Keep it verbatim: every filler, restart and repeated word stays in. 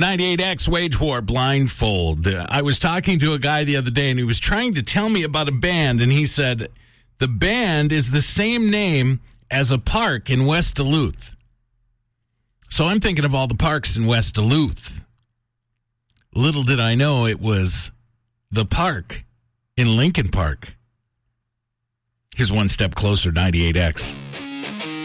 ninety-eight X Wage War Blindfold. Uh, I was talking to a guy the other day, and he was trying to tell me about a band, and he said the band is the same name as a park in West Duluth. So I'm thinking of all the parks in West Duluth. Little did I know it was the park in Lincoln Park. Here's One Step Closer, ninety-eight X.